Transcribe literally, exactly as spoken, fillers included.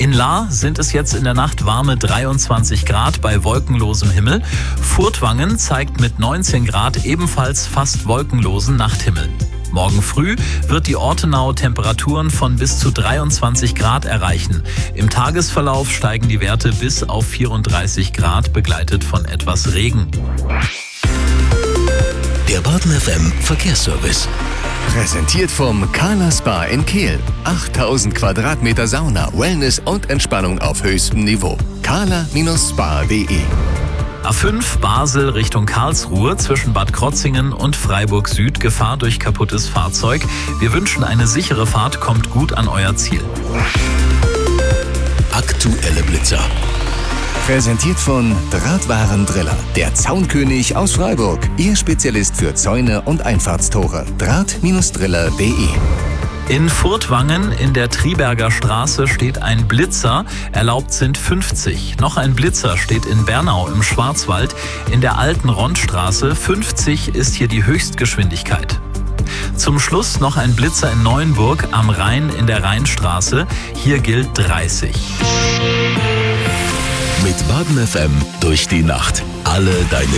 In Lahr sind es jetzt in der Nacht warme dreiundzwanzig Grad bei wolkenlosem Himmel. Furtwangen zeigt mit neunzehn Grad ebenfalls fast wolkenlosen Nachthimmel. Morgen früh wird die Ortenau Temperaturen von bis zu dreiundzwanzig Grad erreichen. Im Tagesverlauf steigen die Werte bis auf vierunddreißig Grad, begleitet von etwas Regen. Der Baden F M Verkehrsservice. Präsentiert vom Carla Spa in Kehl. achttausend Quadratmeter Sauna, Wellness und Entspannung auf höchstem Niveau. carla Spa punkt de. A fünf Basel Richtung Karlsruhe zwischen Bad Krotzingen und Freiburg Süd. Gefahr durch kaputtes Fahrzeug. Wir wünschen eine sichere Fahrt, kommt gut an euer Ziel. Aktuelle Blitzer. Präsentiert von Drahtwarendriller, der Zaunkönig aus Freiburg. Ihr Spezialist für Zäune und Einfahrtstore. Draht Driller punkt de. In Furtwangen in der Triberger Straße steht ein Blitzer, erlaubt sind fünfzig. Noch ein Blitzer steht in Bernau im Schwarzwald in der alten Rondstraße. fünfzig ist hier die Höchstgeschwindigkeit. Zum Schluss noch ein Blitzer in Neuenburg am Rhein in der Rheinstraße. Hier gilt dreißig. Mit Baden F M durch die Nacht. Alle deine